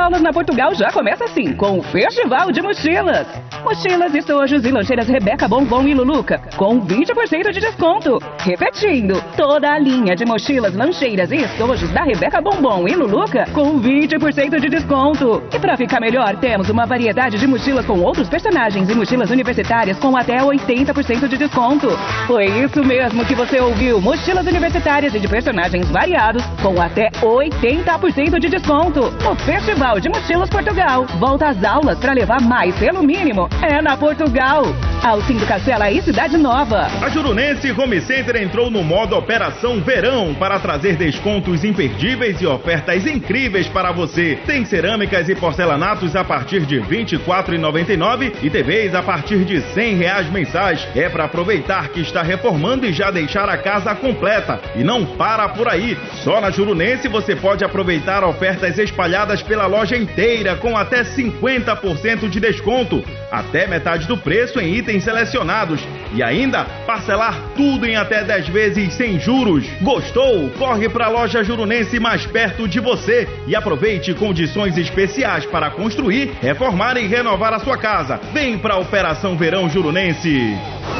aulas na Portugal já começa assim, com o Festival de Mochilas. Mochilas, estojos e lancheiras Rebeca, Bombom e Luluca, com 20% de desconto. Repetindo, toda a linha de mochilas, lancheiras e estojos da Rebeca, Bombom e Luluca, com 20% de desconto. E para ficar melhor, temos uma variedade de mochilas com outros personagens e mochilas universitárias com até 80% de desconto. Foi isso mesmo que você ouviu, mochilas universitárias e de personagens variados, com até 80% de desconto. O Festival de Mochilas Portugal. Volta às aulas para levar mais pelo mínimo. É na Portugal. Alcindo Castela e Cidade Nova. A Jurunense Home Center entrou no modo Operação Verão para trazer descontos imperdíveis e ofertas incríveis para você. Tem cerâmicas e porcelanatos a partir de R$ 24,99 e TVs a partir de R$ 100 mensais. É para aproveitar que está reformando e já deixar a casa completa. E não para por aí. Só na Jurunense você pode aproveitar ofertas espalhadas pela loja inteira com até 50% de desconto. Até metade do preço em itens selecionados. E ainda parcelar tudo em até 10 vezes sem juros. Gostou? Corre para a loja Jurunense mais perto de você e aproveite condições especiais para construir, reformar e renovar a sua casa. Vem para a Operação Verão Jurunense.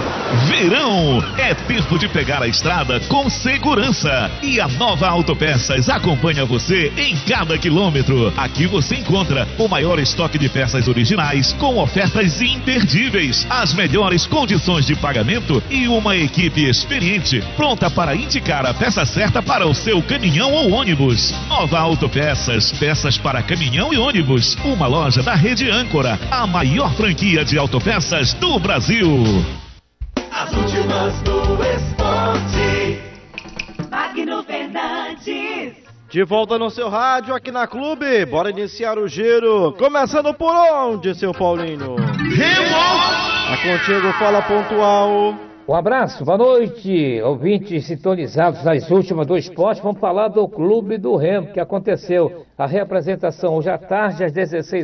Verão é tempo de pegar a estrada com segurança e a Nova Autopeças acompanha você em cada quilômetro. Aqui você encontra o maior estoque de peças originais com ofertas imperdíveis, as melhores condições de pagamento e uma equipe experiente pronta para indicar a peça certa para o seu caminhão ou ônibus. Nova Autopeças, peças para caminhão e ônibus. Uma loja da Rede Âncora, a maior franquia de autopeças do Brasil. As últimas do esporte. Magno Fernandes. De volta no seu rádio aqui na Clube. Bora iniciar o giro. Começando por onde, seu Paulinho? Remo! É contigo, fala pontual. Um abraço, boa noite, ouvintes sintonizados nas últimas do esporte. Vamos falar do Clube do Remo, que aconteceu a reapresentação hoje à tarde, às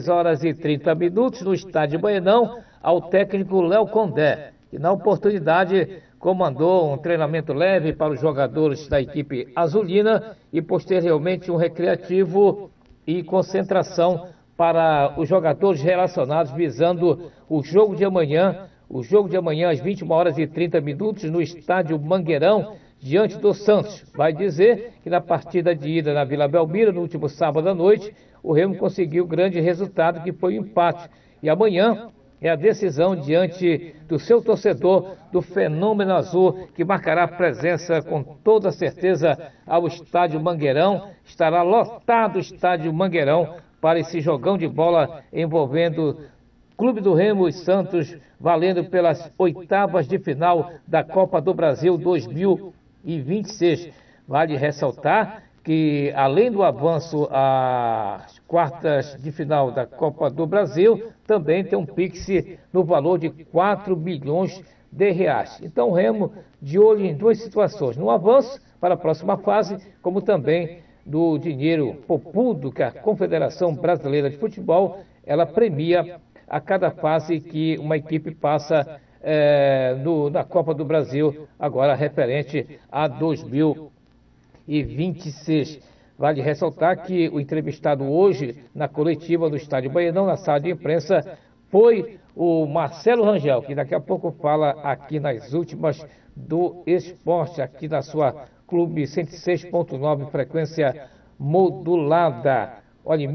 16h30, no estádio Baenão, ao técnico Léo Condé, que na oportunidade comandou um treinamento leve para os jogadores da equipe azulina e posteriormente um recreativo e concentração para os jogadores relacionados visando o jogo de amanhã. O jogo de amanhã às 21h30 no estádio Mangueirão, diante do Santos. Vai dizer que na partida de ida na Vila Belmiro, no último sábado à noite, o Remo conseguiu grande resultado, que foi o empate. E amanhã é a decisão diante do seu torcedor, do Fenômeno Azul, que marcará presença com toda certeza ao estádio Mangueirão. Estará lotado o estádio Mangueirão para esse jogão de bola envolvendo Clube do Remo e Santos, valendo pelas oitavas de final da Copa do Brasil 2026. Vale ressaltar que, além do avanço às quartas de final da Copa do Brasil, também tem um Pix no valor de 4 milhões de reais. Então, o Remo de olho em duas situações: no avanço para a próxima fase, como também do dinheiro popudo que a Confederação Brasileira de Futebol ela premia a cada fase que uma equipe passa na Copa do Brasil, agora referente a 2026. Vale ressaltar que o entrevistado hoje na coletiva do Estádio Baenão, na sala de imprensa, foi o Marcelo Rangel, que daqui a pouco fala aqui nas últimas do esporte, aqui na sua Clube 106.9, frequência modulada. Olha, em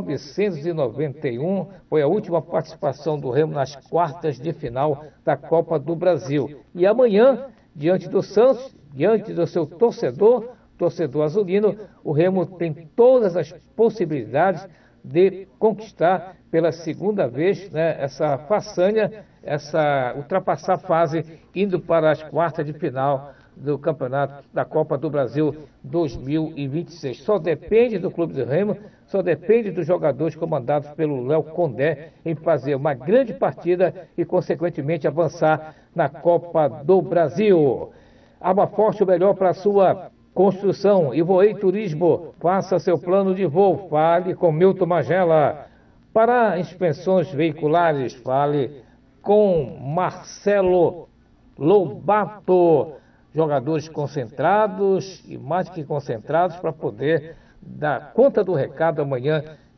1991 foi a última participação do Remo nas quartas de final da Copa do Brasil. E amanhã, diante do Santos, diante do seu torcedor azulino, o Remo tem todas as possibilidades de conquistar pela segunda vez, né, essa façanha, ultrapassar a fase, indo para as quartas de final do Campeonato da Copa do Brasil 2026. Só depende do Clube do Remo, só depende dos jogadores comandados pelo Léo Condé em fazer uma grande partida e, consequentemente, avançar na Copa do Brasil. Arma Forte, o melhor para a sua construção. Ivoei Turismo, faça seu plano de voo. Fale com Milton Magela. Para inspeções veiculares, fale com Marcelo Lobato. Jogadores concentrados e mais que concentrados para poder dar conta do recado amanhã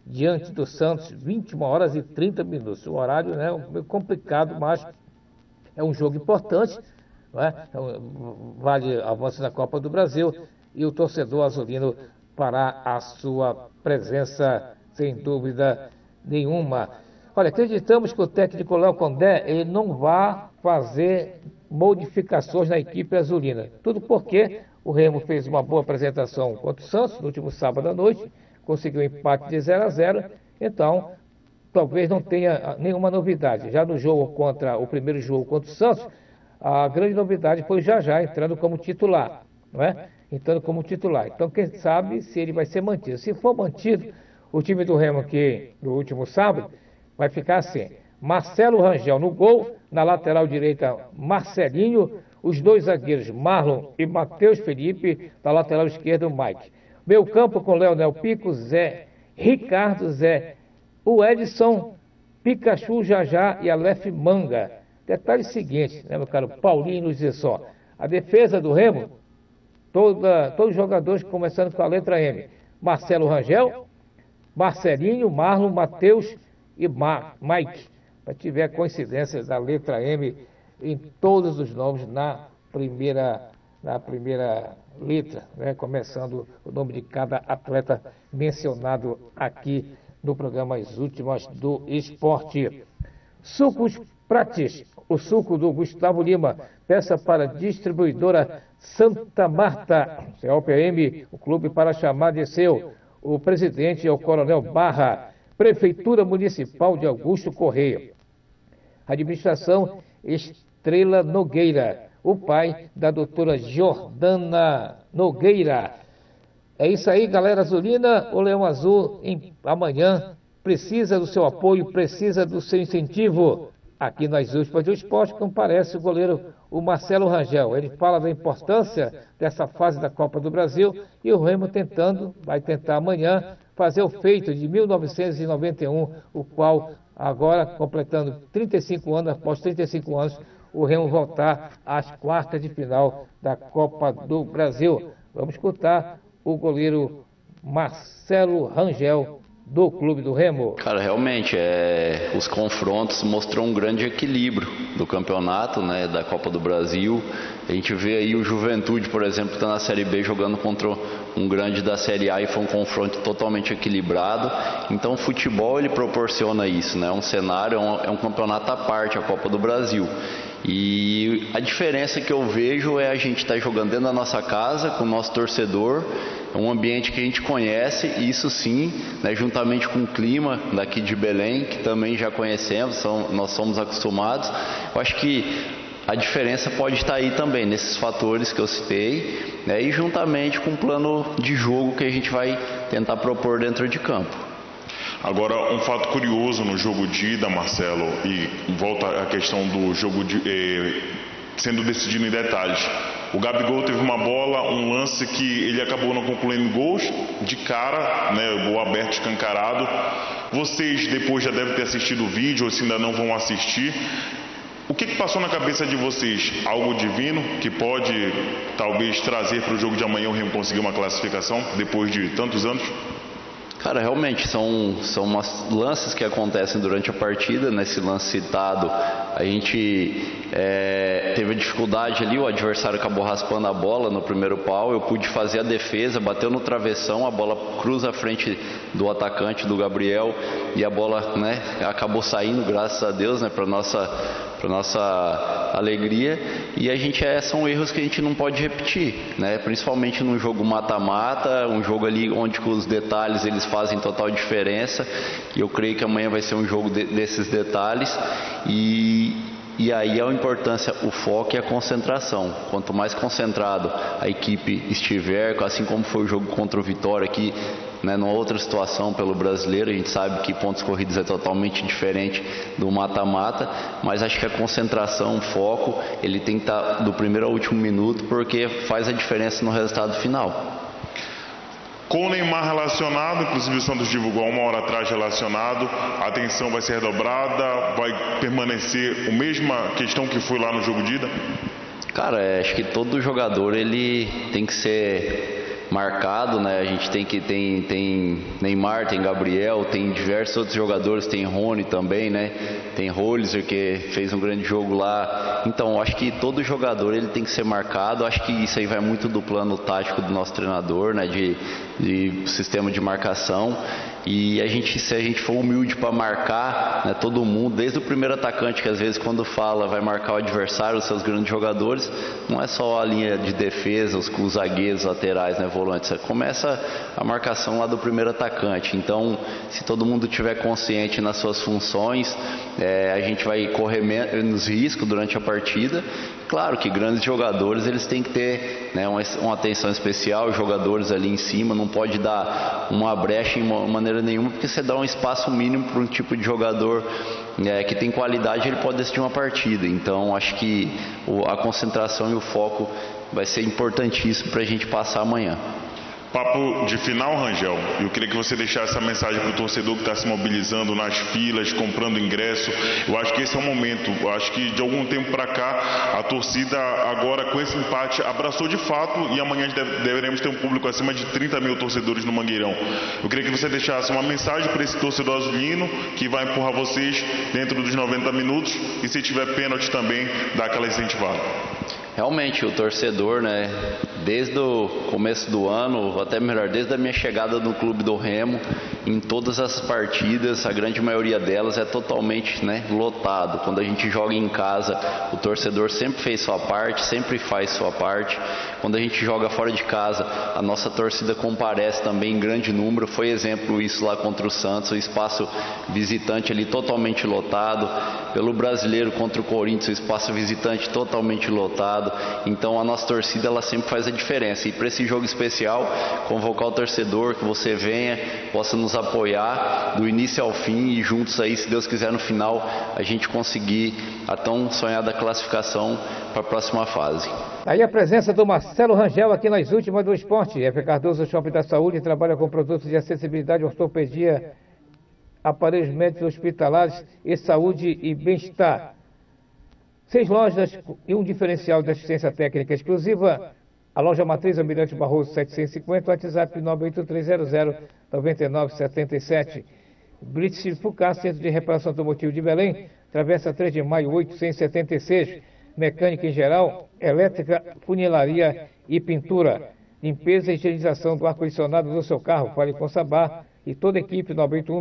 diante do Santos, 21 horas e 30 minutos. O horário, né, é complicado, mas é um jogo importante, não é? Vale avanço na Copa do Brasil e o torcedor azulino fará a sua presença, sem dúvida nenhuma. Olha, acreditamos que o técnico Léo Condé ele não vai fazer modificações na equipe azulina. Tudo porque o Remo fez uma boa apresentação contra o Santos no último sábado à noite, conseguiu um empate de 0-0, então talvez não tenha nenhuma novidade. Já no jogo o primeiro jogo contra o Santos, a grande novidade foi o Jajá entrando como titular, não é? Entrando como titular. Então quem sabe se ele vai ser mantido. Se for mantido, o time do Remo que no último sábado vai ficar assim: Marcelo Rangel no gol, na lateral direita Marcelinho, os dois zagueiros Marlon e Matheus Felipe, na lateral esquerda o Mike. Meio campo com Leonel Pico, Zé, Ricardo, Zé, o Edson, Pikachu, Jajá e Aleph Manga. Detalhe seguinte, né, meu caro Paulinho Luiz Só, a defesa do Remo, todos os jogadores começando com a letra M: Marcelo Rangel, Marcelinho, Marlon, Matheus e Mike. Para tiver a coincidência da letra M em todos os nomes na primeira letra, né? Começando o nome de cada atleta mencionado aqui no programa As Últimas do Esporte. Sucos Prates, o suco do Gustavo Lima, peça para distribuidora Santa Marta, COPM, o clube para chamar de seu. O presidente é o Coronel Barra, Prefeitura Municipal de Augusto Correia. Administração Estrela Nogueira, o pai da doutora Jordana Nogueira. É isso aí, galera azulina. O Leão Azul amanhã precisa do seu apoio, precisa do seu incentivo. Aqui nas Últimas do Esporte comparece o goleiro o Marcelo Rangel. Ele fala da importância dessa fase da Copa do Brasil e o Remo vai tentar amanhã fazer o feito de 1991, o qual agora, completando 35 anos, após 35 anos, o Remo voltar às quartas de final da Copa do Brasil. Vamos escutar o goleiro Marcelo Rangel, do Clube do Remo. Cara, realmente, os confrontos mostram um grande equilíbrio do campeonato, né, da Copa do Brasil. A gente vê aí o Juventude, por exemplo, que está na Série B jogando contra um grande da Série A e foi um confronto totalmente equilibrado. Então o futebol ele proporciona isso, né? Um cenário, é um campeonato à parte, a Copa do Brasil. E a diferença que eu vejo é a gente estar jogando dentro da nossa casa, com o nosso torcedor, é um ambiente que a gente conhece, e isso sim, né, juntamente com o clima daqui de Belém, que também já conhecemos, nós somos acostumados. Eu acho que a diferença pode estar aí também, nesses fatores que eu citei, né, e juntamente com o plano de jogo que a gente vai tentar propor dentro de campo. Agora, um fato curioso no jogo de ida, Marcelo, e volta à questão do jogo sendo decidido em detalhes. O Gabigol teve uma bola, um lance que ele acabou não concluindo gols de cara, né, gol aberto, escancarado. Vocês depois já devem ter assistido o vídeo, ou se ainda não vão assistir. O que passou na cabeça de vocês? Algo divino que pode talvez trazer para o jogo de amanhã o Remo conseguir uma classificação depois de tantos anos? Cara, realmente são lances que acontecem durante a partida. Nesse lance citado, a gente teve dificuldade ali, o adversário acabou raspando a bola no primeiro pau, eu pude fazer a defesa, bateu no travessão, a bola cruza a frente do atacante, do Gabriel, e a bola, né, acabou saindo, graças a Deus, né, para nossa alegria. E são erros que a gente não pode repetir, né, principalmente num jogo mata-mata, um jogo ali onde os detalhes eles fazem total diferença, e eu creio que amanhã vai ser um jogo desses detalhes, e aí a importância, o foco e a concentração. Quanto mais concentrado a equipe estiver, assim como foi o jogo contra o Vitória aqui, né, numa outra situação pelo brasileiro, a gente sabe que pontos corridos é totalmente diferente do mata-mata, mas acho que a concentração, o foco, ele tem que estar do primeiro ao último minuto, porque faz a diferença no resultado final. Com o Neymar relacionado, inclusive o Santos divulgou 1 hora atrás relacionado, a atenção vai ser redobrada, vai permanecer a mesma questão que foi lá no jogo de ida? Cara, acho que todo jogador ele tem que ser marcado, né? A gente tem Neymar, tem Gabriel, tem diversos outros jogadores, tem Rony também, né? Tem Hollister, que fez um grande jogo lá. Então, acho que todo jogador ele tem que ser marcado. Acho que isso aí vai muito do plano tático do nosso treinador, né? De sistema de marcação. E se a gente for humilde para marcar, né, todo mundo, desde o primeiro atacante, que às vezes quando fala vai marcar o adversário, os seus grandes jogadores, não é só a linha de defesa, os zagueiros, laterais, né, volantes, começa a marcação lá do primeiro atacante. Então, se todo mundo tiver consciente nas suas funções, a gente vai correr menos risco durante a partida. Claro que grandes jogadores, eles têm que ter, né, uma atenção especial, os jogadores ali em cima, não pode dar uma brecha em maneira nenhuma, porque você dá um espaço mínimo para um tipo de jogador que tem qualidade, ele pode decidir uma partida. Então, acho que a concentração e o foco vai ser importantíssimo para a gente passar amanhã. Papo de final, Rangel. Eu queria que você deixasse essa mensagem para o torcedor que está se mobilizando nas filas, comprando ingresso. Eu acho que esse é o momento. Eu acho que de algum tempo para cá, a torcida agora com esse empate abraçou de fato, e amanhã deveremos ter um público acima de 30 mil torcedores no Mangueirão. Eu queria que você deixasse uma mensagem para esse torcedor azulino que vai empurrar vocês dentro dos 90 minutos, e se tiver pênalti também, dá aquela incentivada. Realmente, o torcedor, né, desde o começo do ano, ou até melhor, desde a minha chegada no Clube do Remo, em todas as partidas, a grande maioria delas é totalmente, né, lotado. Quando a gente joga em casa, o torcedor sempre fez sua parte, sempre faz sua parte. Quando a gente joga fora de casa, a nossa torcida comparece também em grande número. Foi exemplo isso lá contra o Santos, o espaço visitante ali totalmente lotado. Pelo Brasileiro contra o Corinthians, o espaço visitante totalmente lotado. Então a nossa torcida, ela sempre faz a diferença. E para esse jogo especial, convocar o torcedor, que você venha, possa nos apoiar do início ao fim, e juntos aí, se Deus quiser, no final a gente conseguir a tão sonhada classificação para a próxima fase. Aí a presença do Marcelo Rangel aqui nas últimas do esporte. F. Cardoso Shopping da Saúde trabalha com produtos de acessibilidade, ortopedia, aparelhos médicos hospitalares e saúde e bem-estar. 6 lojas e um diferencial de assistência técnica exclusiva. A loja Matriz Almirante Barroso 750, WhatsApp 983009977. British Fucar, Centro de Reparação Automotiva de Belém, Travessa 3 de Maio 876. Mecânica em geral, elétrica, funilaria e pintura. Limpeza e higienização do ar-condicionado do seu carro. Fale com Sabá e toda a equipe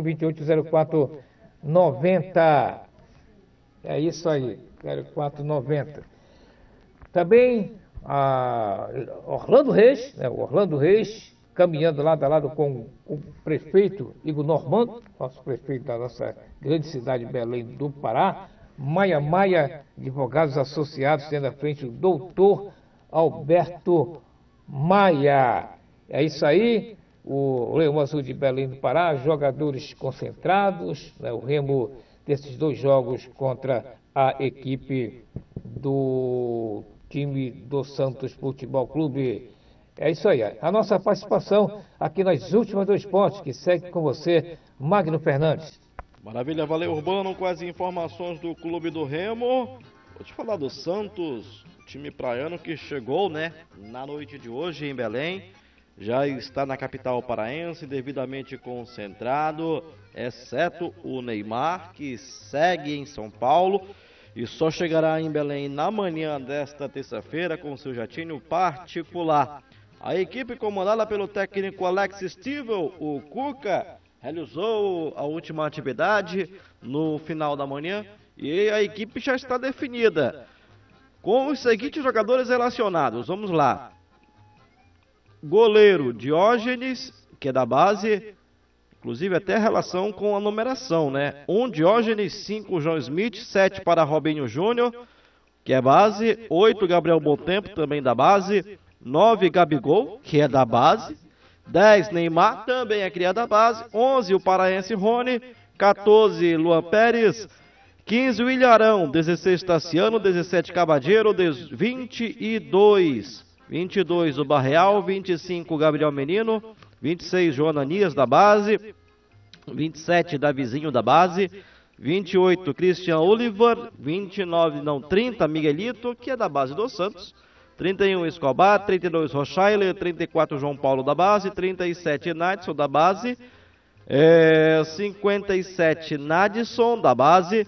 981-2804-90. É isso aí, 0490. Também a Orlando Reis, né, o Orlando Reis, caminhando lado a lado com o prefeito Igor Normando, nosso prefeito da nossa grande cidade de Belém do Pará. Maia, advogados associados, tendo à frente o doutor Alberto Maia. É isso aí, o Leão Azul de Belém do Pará, jogadores concentrados, né, o Remo desses 2 jogos contra a equipe do time do Santos Futebol Clube. É isso aí, a nossa participação aqui nas últimas do esporte, que segue com você, Magno Fernandes. Maravilha, valeu, Urbano, com as informações do Clube do Remo. Vou te falar do Santos, time praiano que chegou, né, na noite de hoje em Belém. Já está na capital paraense, devidamente concentrado, exceto o Neymar, que segue em São Paulo e só chegará em Belém na manhã desta terça-feira com seu jatinho particular. A equipe comandada pelo técnico Alex Stivel, o Cuca, realizou a última atividade no final da manhã e a equipe já está definida com os seguintes jogadores relacionados. Vamos lá. Goleiro Diógenes, que é da base, inclusive até relação com a numeração, né? 1 Diógenes, 5 João Smith, 7 para Robinho Júnior, que é base, 8 Gabriel Bontempo, também da base, 9 Gabigol, que é da base, 10 Neymar, também é criado da base, 11 o paraense Rony, 14 Luan Pérez, 15 o Ilharão, 16 Tassiano, 17 Cabadeiro, 22 o Barreal, 25 o Gabriel Menino, 26 João Ananias da base, 27 Davizinho da base, 28 Christian Oliver, 30 Miguelito, que é da base do Santos, 31 Escobar, 32 Rochaile, 34 João Paulo da base, 37 Nadson da base, 57 Nadson da base,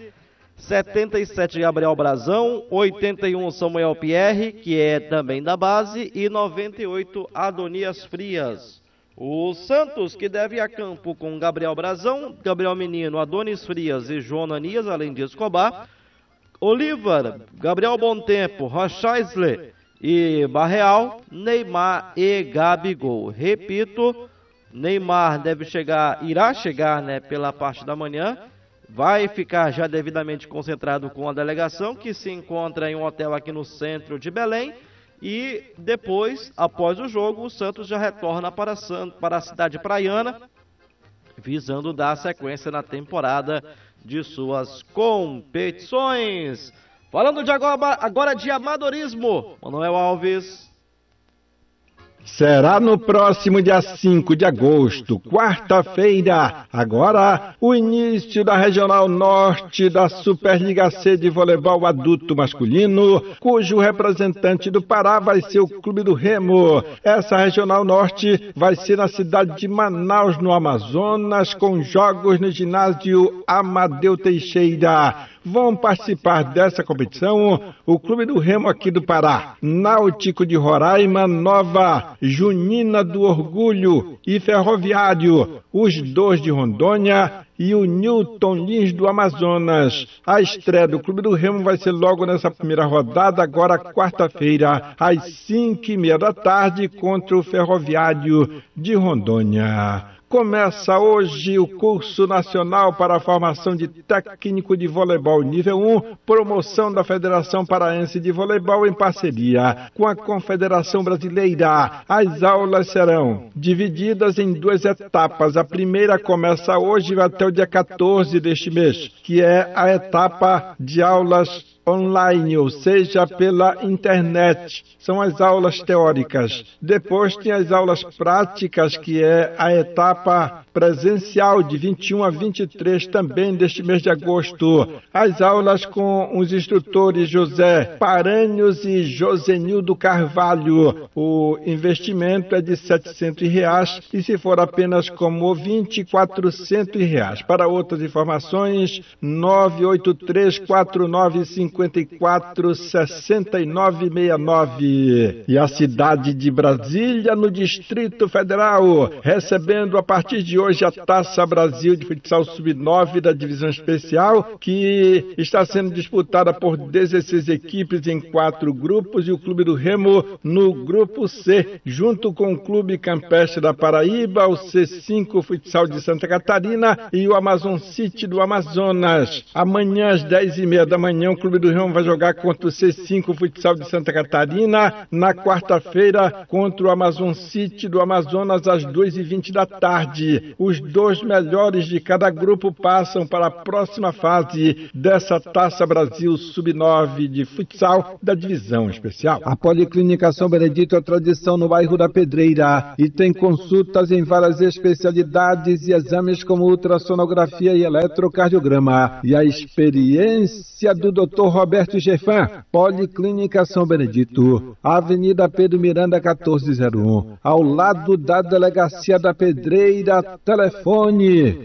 77 Gabriel Brazão, 81 Samuel Pierre, que é também da base, e 98 Adonias Frias. O Santos, que deve ir a campo com Gabriel Brazão, Gabriel Menino, Adonis Frias e João Ananias, além de Escobar, Oliver, Gabriel Bontempo, Rochaisle e Barreal, Neymar e Gabigol. Repito, Neymar irá chegar, né, pela parte da manhã, vai ficar já devidamente concentrado com a delegação, que se encontra em um hotel aqui no centro de Belém, e depois, após o jogo, o Santos já retorna para a cidade praiana, visando dar sequência na temporada de suas competições. Falando de agora de amadorismo, Manuel Alves. Será no próximo dia 5 de agosto, quarta-feira. Agora, o início da Regional Norte da Superliga C de voleibol adulto masculino, cujo representante do Pará vai ser o Clube do Remo. Essa Regional Norte vai ser na cidade de Manaus, no Amazonas, com jogos no ginásio Amadeu Teixeira. Vão participar dessa competição o Clube do Remo aqui do Pará, Náutico de Roraima, Nova, Junina do Orgulho e Ferroviário, os dois de Rondônia e o Newton Lins do Amazonas. A estreia do Clube do Remo vai ser logo nessa primeira rodada, agora quarta-feira, às 5:30 da tarde, contra o Ferroviário de Rondônia. Começa hoje o curso nacional para a formação de técnico de voleibol nível 1, promoção da Federação Paraense de Voleibol em parceria com a Confederação Brasileira. As aulas serão divididas em 2 etapas. A primeira começa hoje e vai até o dia 14 deste mês, que é a etapa de aulas online, ou seja, pela internet. São as aulas teóricas. Depois tem as aulas práticas, que é a etapa presencial de 21 a 23 também deste mês de agosto. As aulas com os instrutores José Paranhos e Josenildo Carvalho. O investimento é de R$ 700 e se for apenas como ouvinte, R$ 400. Para outras informações, 98349546969. E a cidade de Brasília, no Distrito Federal, recebendo a partir de hoje a Taça Brasil de Futsal Sub-9 da Divisão Especial, que está sendo disputada por 16 equipes em 4 grupos, e o Clube do Remo no Grupo C, junto com o Clube Campestre da Paraíba, o C5 Futsal de Santa Catarina e o Amazon City do Amazonas. Amanhã, às 10:30 da manhã, o Clube do Remo vai jogar contra o C5 Futsal de Santa Catarina. Na quarta-feira, contra o Amazon City do Amazonas, às 2:20 da tarde. Os 2 melhores de cada grupo passam para a próxima fase dessa Taça Brasil Sub-9 de futsal da Divisão Especial. A Policlínica São Benedito é tradição no bairro da Pedreira e tem consultas em várias especialidades e exames como ultrassonografia e eletrocardiograma. E a experiência do Dr. Roberto Gefan. Policlínica São Benedito, Avenida Pedro Miranda 1401, ao lado da Delegacia da Pedreira. Telefone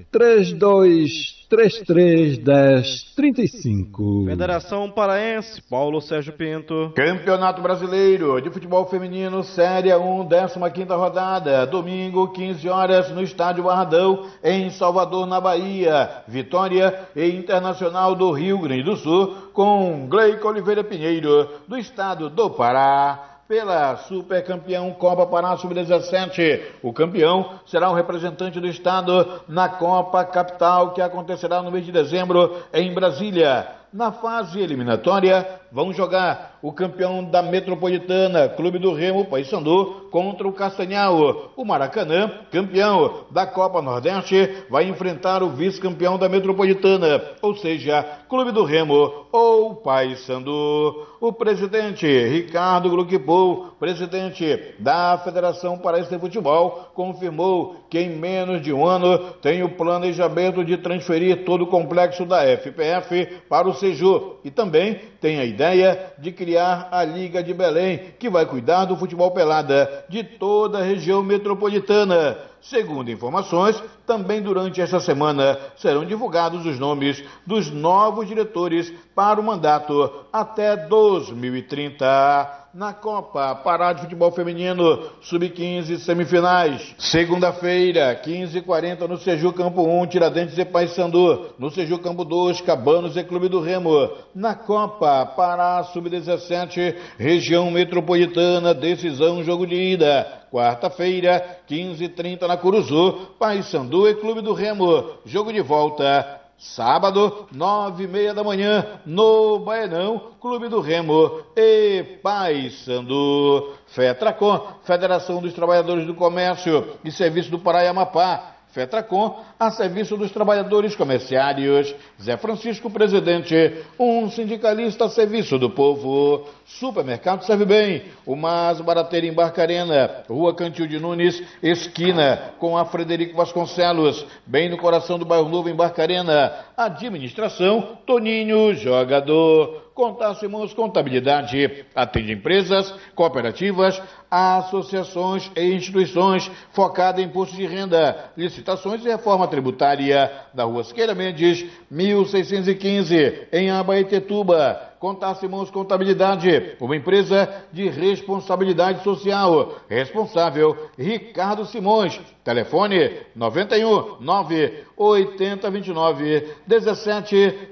32331035. Federação Paraense, Paulo Sérgio Pinto. Campeonato Brasileiro de Futebol Feminino, Série 1, 15ª rodada, domingo, 15 horas, no Estádio Barradão, em Salvador, na Bahia. Vitória e Internacional do Rio Grande do Sul, com Gleico Oliveira Pinheiro, do estado do Pará. Pela Supercampeão Copa Pará Sub-17. O campeão será o representante do estado na Copa Capital, que acontecerá no mês de dezembro em Brasília. Na fase eliminatória, vão jogar o campeão da Metropolitana, Clube do Remo, Paysandu, contra o Castanhal. O Maracanã, campeão da Copa Nordeste, vai enfrentar o vice-campeão da Metropolitana, ou seja, Clube do Remo ou Paysandu. O presidente Ricardo Gluckpool, presidente da Federação Paraense de Futebol, confirmou que em menos de um ano tem o planejamento de transferir todo o complexo da FPF para o Seju, e também tem a ideia ideia de criar a Liga de Belém, que vai cuidar do futebol pelada de toda a região metropolitana. Segundo informações, também durante esta semana serão divulgados os nomes dos novos diretores para o mandato até 2030. Na Copa Pará de Futebol Feminino, Sub-15 semifinais. Segunda-feira, 15h40 no Seju Campo 1, Tiradentes e Paysandu. No Seju Campo 2, Cabanos e Clube do Remo. Na Copa Pará Sub-17, região metropolitana, decisão, jogo de ida. Quarta-feira, 15h30 na Curuzu, Paysandu e Clube do Remo. Jogo de volta. Sábado, 9h30 da manhã, no Baenão, Clube do Remo e Paysandu. FETRACOM, Federação dos Trabalhadores do Comércio e Serviço do Pará e Amapá. FETRACOM, a serviço dos trabalhadores comerciários. Zé Francisco, presidente, um sindicalista a serviço do povo. Supermercado Serve Bem, o mais barateiro em Barcarena, Rua Cantil de Nunes, esquina com a Frederico Vasconcelos, bem no coração do bairro Novo em Barcarena. Administração, Toninho Jogador. Contar Simões Contabilidade, atende empresas, cooperativas, associações e instituições, focada em imposto de renda, licitações e reforma tributária, da Rua Siqueira Mendes, 1615, em Abaetetuba. Contar Simões Contabilidade, uma empresa de responsabilidade social. Responsável, Ricardo Simões. Telefone 91 980 29 17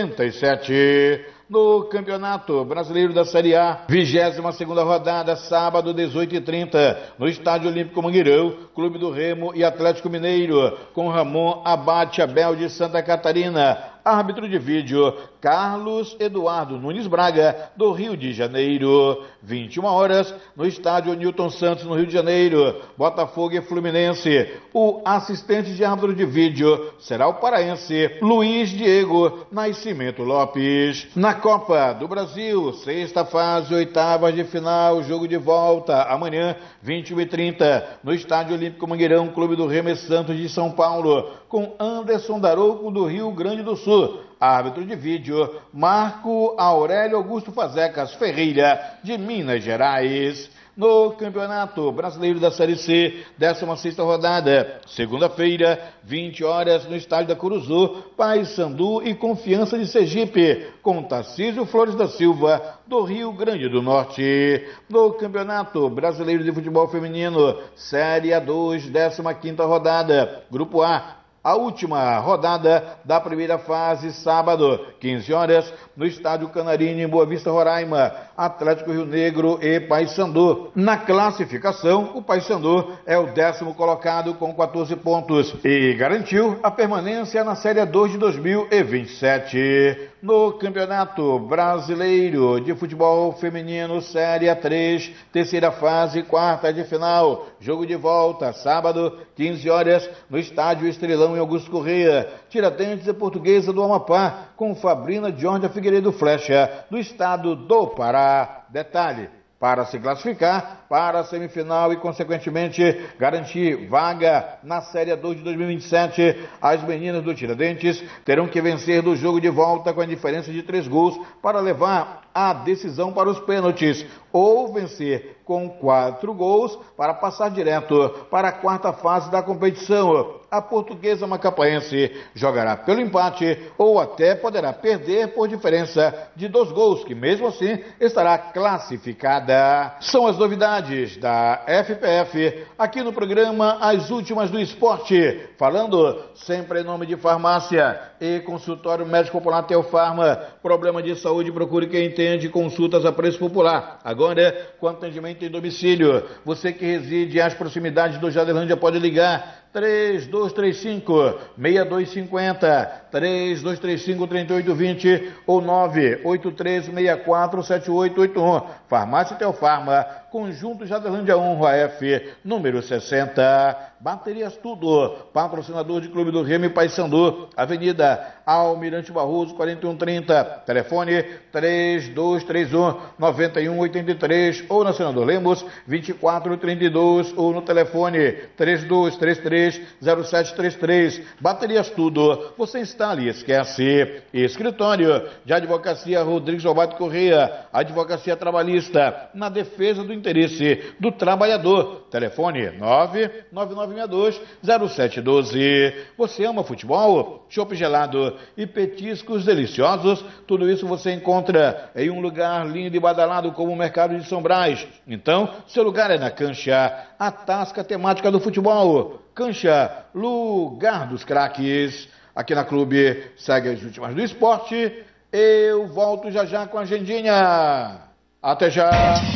77. No Campeonato Brasileiro da Série A, 22ª rodada, sábado, 18h30, no Estádio Olímpico Mangueirão, Clube do Remo e Atlético Mineiro, com Ramon Abate Abel de Santa Catarina. Árbitro de vídeo, Carlos Eduardo Nunes Braga, do Rio de Janeiro. 21h, no Estádio Newton Santos, no Rio de Janeiro, Botafogo e Fluminense. O assistente de árbitro de vídeo será o paraense Luiz Diego Nascimento Lopes. Na Copa do Brasil, sexta fase, oitavas de final, jogo de volta, amanhã, 21h30, no Estádio Olímpico Mangueirão, Clube do Remo e Santos de São Paulo, com Anderson Darouco, do Rio Grande do Sul. Árbitro de vídeo, Marco Aurélio Augusto Fazecas Ferreira, de Minas Gerais. No Campeonato Brasileiro da Série C, 16ª rodada, segunda-feira, 20h, no Estádio da Curuzu, Paysandu e Confiança de Sergipe, com Tarcísio Flores da Silva, do Rio Grande do Norte. No Campeonato Brasileiro de Futebol Feminino, Série A2, 15ª rodada, Grupo A, a última rodada da primeira fase, sábado, 15h, no Estádio Canarinho, em Boa Vista, Roraima, Atlético Rio Negro e Paysandu. Na classificação, o Paysandu é o 10º colocado com 14 pontos e garantiu a permanência na Série A2 de 2027. No Campeonato Brasileiro de Futebol Feminino, Série A3, terceira fase, quarta de final, jogo de volta, sábado, 15h, no Estádio Estrelão, em Augusto Correia, Tiradentes e Portuguesa do Amapá, com Fabrina Jorge Figueiredo Flecha, do estado do Pará. Detalhe: para se classificar para a semifinal e, consequentemente, garantir vaga na Série A2 de 2027, as meninas do Tiradentes terão que vencer do jogo de volta com a diferença de 3 gols para levar a decisão para os pênaltis, ou vencer com 4 gols para passar direto para a quarta fase da competição. A Portuguesa Macapaense jogará pelo empate ou até poderá perder por diferença de 2 gols, que mesmo assim estará classificada. São as novidades da FPF aqui no programa As Últimas do Esporte, falando sempre em nome de Farmácia e Consultório Médico Popular Teofarma. Problema de saúde, procure quem entende, consultas a preço popular. Agora, com atendimento em domicílio. Você que reside às proximidades do Jadelândia pode ligar 3235-6250, 3235-3820 ou 983647881. Farmácia Teofarma, Conjunto Jadelândia 1, F, número 60. Baterias Tudo, patrocinador de Clube do Remo e Paysandu, Avenida Almirante Barroso, 4130, telefone 3231-9183 ou na Senador Lemos, 2432 ou no telefone 3233-0733. Baterias Tudo, você instala e esquece. Escritório de Advocacia Rodrigues Alberto Correia, Advocacia Trabalhista, na defesa do interesse do trabalhador. Telefone 99962-0712. Você ama futebol? Chopp gelado e petiscos deliciosos, tudo isso você encontra em um lugar lindo e badalado como o Mercado de São Brás. Então, seu lugar é na Cancha, a tasca temática do futebol. Cancha, lugar dos craques. Aqui na Clube, segue as últimas do esporte. Eu volto já com a agendinha. Até já!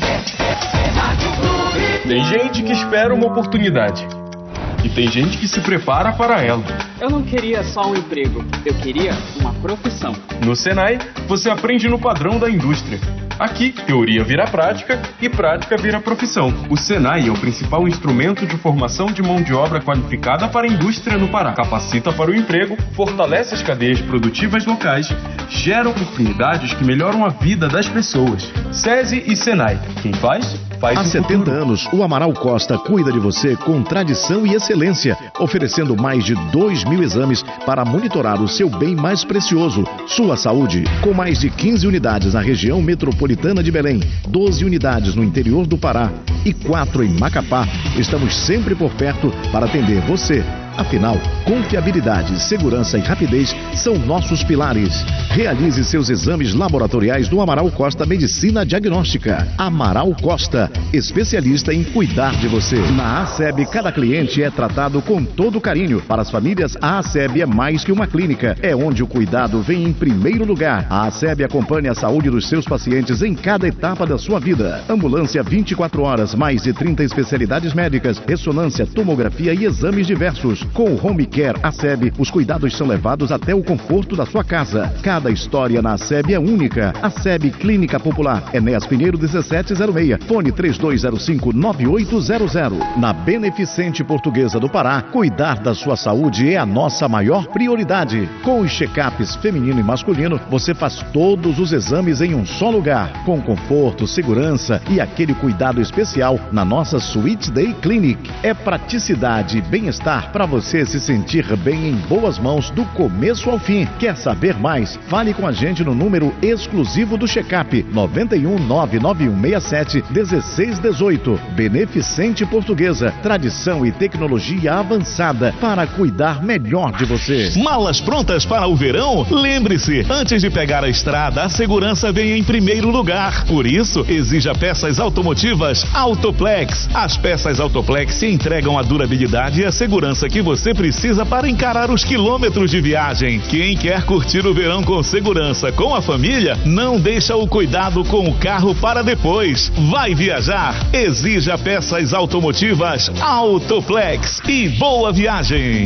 Tem gente que espera uma oportunidade. E tem gente que se prepara para ela. Eu não queria só um emprego, eu queria uma profissão. No Senai, você aprende no padrão da indústria. Aqui, teoria vira prática e prática vira profissão. O Senai é o principal instrumento de formação de mão de obra qualificada para a indústria no Pará. Capacita para o emprego, fortalece as cadeias produtivas locais, gera oportunidades que melhoram a vida das pessoas. SESI e Senai. Quem faz? Há 70 anos, o Amaral Costa cuida de você com tradição e excelência, oferecendo mais de 2.000 exames para monitorar o seu bem mais precioso, sua saúde. Com mais de 15 unidades na região metropolitana de Belém, 12 unidades no interior do Pará e 4 em Macapá, estamos sempre por perto para atender você. Afinal, confiabilidade, segurança e rapidez são nossos pilares. Realize seus exames laboratoriais no Amaral Costa Medicina Diagnóstica. Amaral Costa, especialista em cuidar de você. Na ASEB, cada cliente é tratado com todo carinho. Para as famílias, a ASEB é mais que uma clínica. É onde o cuidado vem em primeiro lugar. A ASEB acompanha a saúde dos seus pacientes em cada etapa da sua vida. Ambulância 24 horas, mais de 30 especialidades médicas, ressonância, tomografia e exames diversos. Com o Home Care ASEB, os cuidados são levados até o conforto da sua casa. Cada história na ASEB é única. ASEB Clínica Popular, Enéas Pinheiro 1706, fone 3205-9800. Na Beneficente Portuguesa do Pará, cuidar da sua saúde é a nossa maior prioridade. Com os check-ups feminino e masculino, você faz todos os exames em um só lugar, com conforto, segurança e aquele cuidado especial na nossa Sweet Day Clinic. É praticidade e bem-estar para você se sentir bem em boas mãos do começo ao fim. Quer saber mais? Fale com a gente no número exclusivo do check-up 91-99167-1618. Beneficente Portuguesa, tradição e tecnologia avançada para cuidar melhor de você. Malas prontas para o verão? Lembre-se, antes de pegar a estrada, a segurança vem em primeiro lugar. Por isso, exija peças automotivas Autoplex. As peças Autoplex se entregam a durabilidade e a segurança que você precisa para encarar os quilômetros de viagem. Quem quer curtir o verão com segurança com a família, não deixa o cuidado com o carro para depois. Vai viajar? Exija peças automotivas Autoplex e boa viagem.